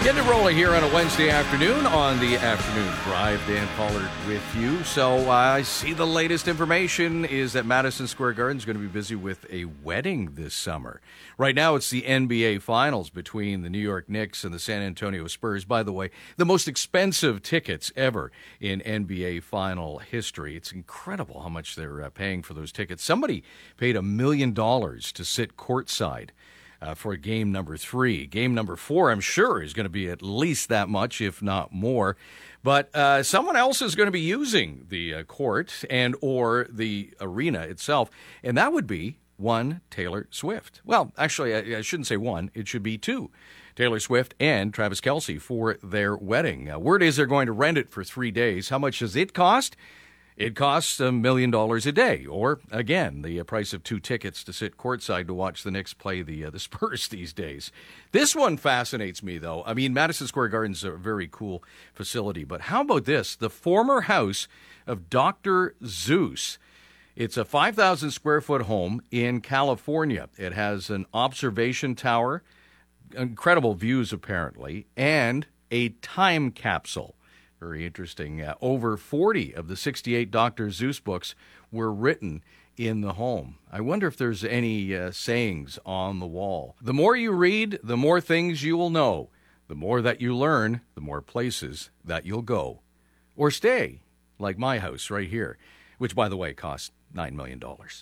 Getting it rolling here on a Wednesday afternoon on the Afternoon Drive. Dan Pollard with you. So I see the latest information is that Madison Square Garden is going to be busy with a wedding this summer. Right now it's the NBA Finals between the New York Knicks and the San Antonio Spurs. By the way, the most expensive tickets ever in NBA Final history. It's incredible how much they're paying for those tickets. Somebody paid $1 million to sit courtside for game number 3. Game number 4, I'm sure, is going to be at least that much, if not more. But someone else is going to be using the court and or the arena itself, and that would be one Taylor Swift. Well, actually, I shouldn't say one. It should be two. Taylor Swift and Travis Kelce for their wedding. Word is they're going to rent it for 3 days. How much does it cost? It costs $1 million a day, or, again, the price of 2 tickets to sit courtside to watch the Knicks play the Spurs these days. This one fascinates me, though. I mean, Madison Square Garden's a very cool facility, but how about this? The former house of Dr. Seuss. It's a 5,000-square-foot home in California. It has an observation tower, incredible views, apparently, and a time capsule. Very interesting. Over 40 of the 68 Dr. Seuss books were written in the home. I wonder if there's any sayings on the wall. The more you read, the more things you will know. The more that you learn, the more places that you'll go. Or stay, like my house right here, which, by the way, cost $9 million.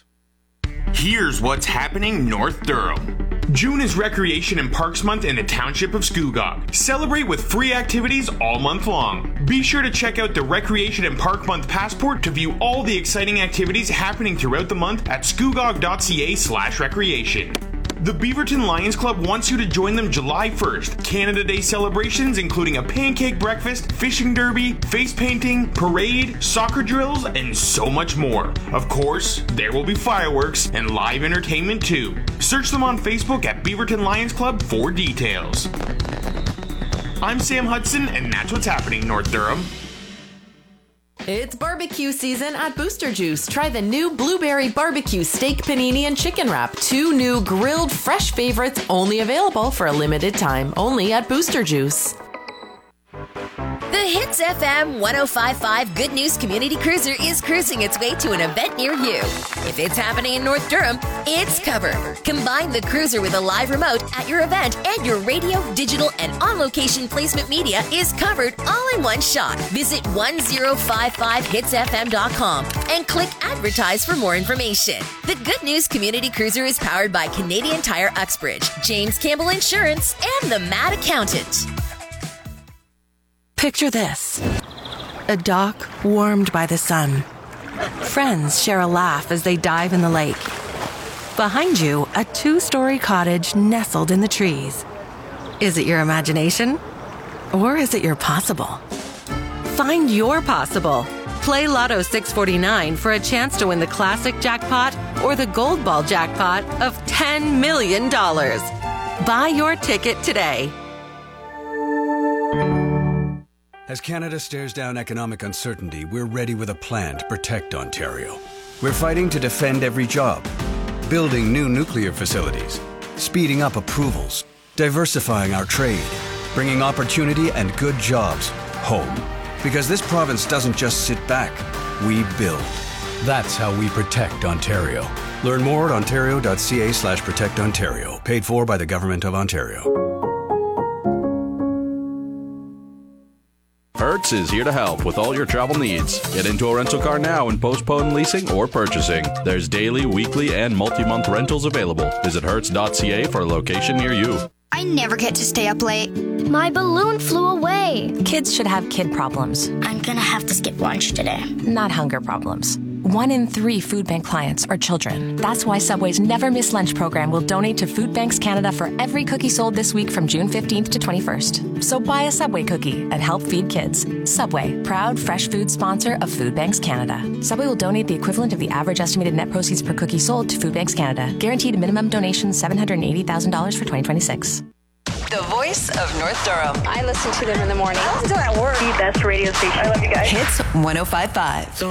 Here's what's happening North Durham. June is Recreation and Parks Month in the Township of Scugog. Celebrate with free activities all month long. Be sure to check out the Recreation and Park Month Passport to view all the exciting activities happening throughout the month at scugog.ca/recreation. The Beaverton Lions Club wants you to join them July 1st. Canada Day celebrations including a pancake breakfast, fishing derby, face painting, parade, soccer drills, and so much more. Of course, there will be fireworks and live entertainment too. Search them on Facebook at Beaverton Lions Club for details. I'm Sam Hudson, and that's what's happening North Durham. It's barbecue season at Booster Juice. Try the new Blueberry Barbecue Steak Panini and Chicken Wrap. 2 new grilled fresh favorites only available for a limited time. Only at Booster Juice. The Hits FM 105.5 Good News Community Cruiser is cruising its way to an event near you. If it's happening in North Durham, it's covered. Combine the cruiser with a live remote at your event, and your radio, digital, and on-location placement media is covered all in one shot. Visit 1055hitsfm.com and click Advertise for more information. The Good News Community Cruiser is powered by Canadian Tire Uxbridge, James Campbell Insurance, and the Mad Accountant. Picture this. A dock warmed by the sun. Friends share a laugh as they dive in the lake. Behind you, a 2-story cottage nestled in the trees. Is it your imagination? Or is it your possible? Find your possible. Play Lotto 649 for a chance to win the classic jackpot or the gold ball jackpot of $10 million. Buy your ticket today. As Canada stares down economic uncertainty, we're ready with a plan to protect Ontario. We're fighting to defend every job, building new nuclear facilities, speeding up approvals, diversifying our trade, bringing opportunity and good jobs home. Because this province doesn't just sit back, we build. That's how we protect Ontario. Learn more at ontario.ca/protectontario. Paid for by the Government of Ontario. Hertz is here to help with all your travel needs. Get into a rental car now and postpone leasing or purchasing. There's daily, weekly, and multi-month rentals available. Visit hertz.ca for a location near you. I never get to stay up late. My balloon flew away. Kids should have kid problems. I'm gonna have to skip lunch today. Not hunger problems. 1 in 3 food bank clients are children. That's why Subway's Never Miss Lunch program will donate to Food Banks Canada for every cookie sold this week from June 15th to 21st. So buy a Subway cookie and help feed kids. Subway, proud fresh food sponsor of Food Banks Canada. Subway will donate the equivalent of the average estimated net proceeds per cookie sold to Food Banks Canada. Guaranteed minimum donation $780,000 for 2026. The voice of North Durham. I listen to them in the morning. I listen to that word. The best radio station. I love you guys. Hits 105.5.